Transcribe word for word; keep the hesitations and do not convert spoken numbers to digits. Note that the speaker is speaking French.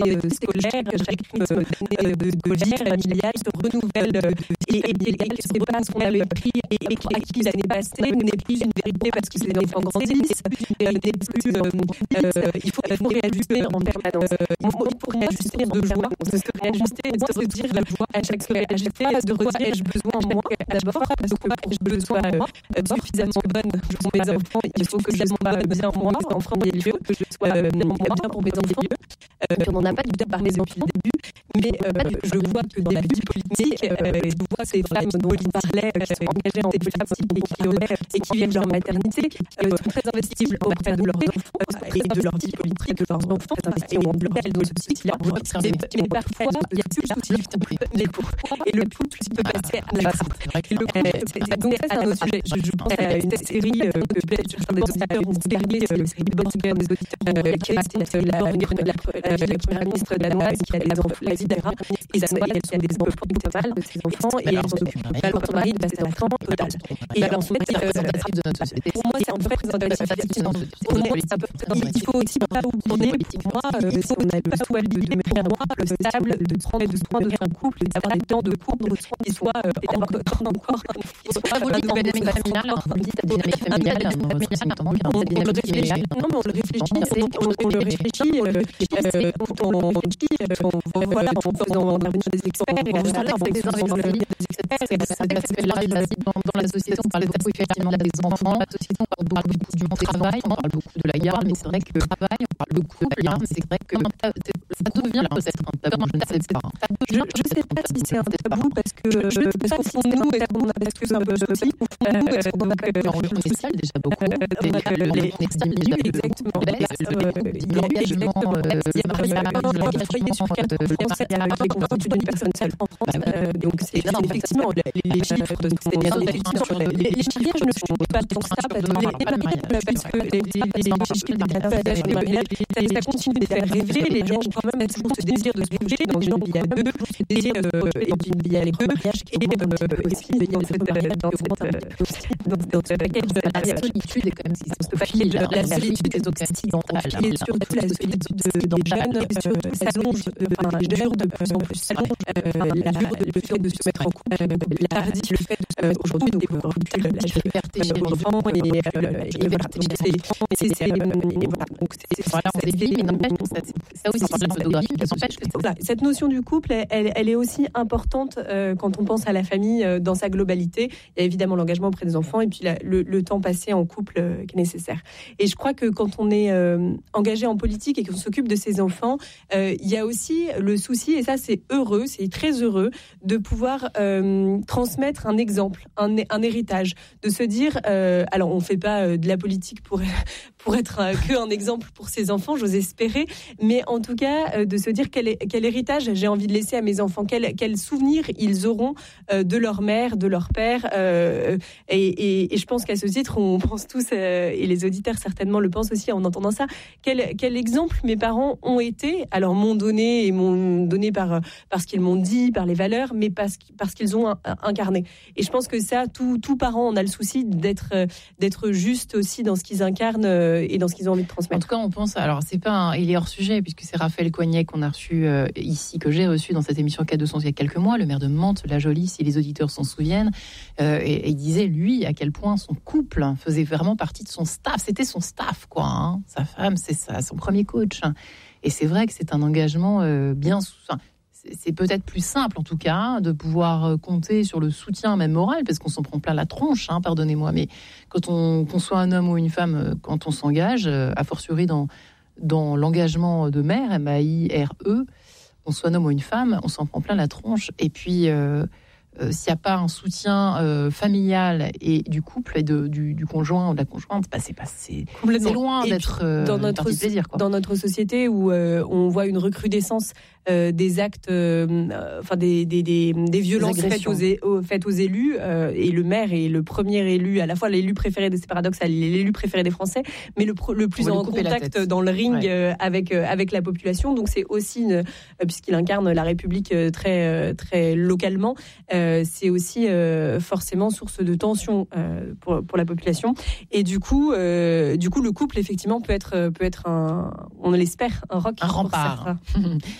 euh, scolaire, chaque rythme euh, de scolaire, familial se renouvelle euh, et, et, et, et que ce n'est pas ce qu'on avait pris et, et acquis l'année passée n'est plus une vérité parce que les enfants grandissent, euh, n'est plus, euh, euh, il faut, il faut réajuster en permanence. Il faut, il faut réajuster de joie, se réajuster et se dire à chaque fois, ajuster, de redire ai-je besoin en moi d'abord parce que pour que je sois euh, suffisamment bonne pour mes enfants, il faut que je sois bien en moi en premier lieu, que je sois euh, bien pour mes enfants. Euh, on n'en a pas du tout parlé depuis le début, mais euh, je vois que dans la vie politique, euh, je vois ces femmes dont il parlait, qui sont engagées en politique et qui, auraient, et qui viennent de leur maternité, euh, sont très investies auprès de leurs enfants et de leur vie politique, de leurs enfants, très investies au monde local de ce souci-là. Mais parfois, il y a plus le souci du couple, les couples, et le couple peut passer à la suite. Donc ça, c'est un autre sujet. Je pense à une série que certains des auditeurs ont regardé, la série Borgen, qui est la première ministre danoise qui a des enfants, et cetera. Et ça elle a des enfants totales de ses enfants et elle s'occupe pas quand son mari passe à la trente totale. Et en fait, pour moi, c'est en fait il faut aussi pas oublier, pour moi, si on n'a pas tout à l'idée, mais pour moi, le stable de prendre soin de son couple, d'avoir des temps de couple qui soient encore pas vous dites la dynamique familiale, vous dites la dynamique familiale, non mais on le réfléchit, on le réfléchit, on voilà, en faisant intervenir des experts et en faisant des experts. Dans la société, on parle beaucoup effectivement des enfants, la société, on parle beaucoup du travail, on parle beaucoup de la garde, mais c'est vrai que le travail, on parle beaucoup de la garde, mais c'est vrai que ça devient peut-être un tabou, je ne sais pas. Je ne sais pas si c'est un tabou parce que parce que pour nous, parce que c'est un peu aussi, on est social déjà beaucoup, on est stable déjà exactement, l'engagement, les conflits d'une personne seule en France, donc c'est effectivement les chiffres de les chiffres je ne suis pas tant ça parce que ça continue de faire rêver, les gens ont quand même ce désir de se bouger, donc il y a deux désir et puis il y a les deux mariages et aussi dans cette dans cette la solitude est quand même la solitude est occidentale et surtout la solitude des jeunes s'allonge, enfin les jeunes de plus en plus s'allonge, le fait de se mettre en couple, la tardif, le fait de se mettre aujourd'hui, donc la liberté chez les enfants et voilà, c'est voilà, on s'est dit, mais n'empêche que ça aussi, c'est la photographie, n'empêche que cette notion du couple, elle, elle est aussi importante euh, quand on pense à la famille euh, dans sa globalité. Il y a évidemment l'engagement auprès des enfants et puis la, le, le temps passé en couple euh, qui est nécessaire. Et je crois que quand on est euh, engagé en politique et qu'on s'occupe de ses enfants, euh, il y a aussi le souci, et ça c'est heureux, c'est très heureux, de pouvoir euh, transmettre un exemple, un, un héritage, de se dire, euh, alors on ne fait pas euh, de la politique pour, pour être euh, que un exemple pour ses enfants, j'ose espérer, mais en tout cas euh, de se dire quel, quel héritage j'ai envie de laisser à mes enfants, quel, quel souvenir ils auront euh, de leur mère, de leur père, euh, et, et, et je pense qu'à ce titre on pense tous, euh, et les auditeurs certainement le pensent aussi en entendant ça, quel, quel exemple mes parents ont été, alors m'ont donné et m'ont donné par, parce qu'ils m'ont dit, par les valeurs, mais parce, parce qu'ils ont incarné. Et je pense que ça, tout, tout parent, on a le souci d'être, d'être juste aussi dans ce qu'ils incarnent et dans ce qu'ils ont envie de transmettre. En tout cas, on pense, alors c'est pas un, il est hors sujet puisque c'est Raphaël Coignet qu'on a reçu euh, ici, que j'ai reçu dans cette émission K deux cents il y a quelques mois, le maire de Mantes, la Jolie, si les auditeurs s'en souviennent, euh, et, et il disait lui à quel point son couple hein, faisait vraiment partie de son staff, c'était son staff quoi, hein. Sa femme, c'est ça, son premier coach. Hein. Et c'est vrai que c'est un engagement euh, bien, enfin, c'est, c'est peut-être plus simple en tout cas de pouvoir compter sur le soutien même moral parce qu'on s'en prend plein la tronche, hein, pardonnez-moi, mais quand on qu'on soit un homme ou une femme, quand on s'engage, a fortiori dans dans l'engagement de mère, M A I R E, qu'on soit un homme ou une femme, on s'en prend plein la tronche. Et puis, euh, euh, s'il n'y a pas un soutien euh, familial et du couple et de, du, du conjoint ou de la conjointe, bah, c'est, pas, c'est, c'est loin et d'être euh, dans notre du plaisir. Quoi. Dans notre société où euh, on voit une recrudescence euh, des actes, euh, enfin des, des, des, des violences des faites, aux, aux, faites aux élus, euh, et le maire est le premier élu, à la fois l'élu préféré, c'est paradoxal, l'élu préféré des Français, mais le, le plus en contact dans le ring ouais. euh, avec, euh, avec la population. Donc c'est aussi, une, euh, puisqu'il incarne la République euh, très, euh, très localement, euh, euh, c'est aussi euh, forcément source de tension euh, pour, pour la population. Et du coup, euh, du coup, le couple, effectivement, peut être, peut être un, on l'espère, un roc. Un rempart.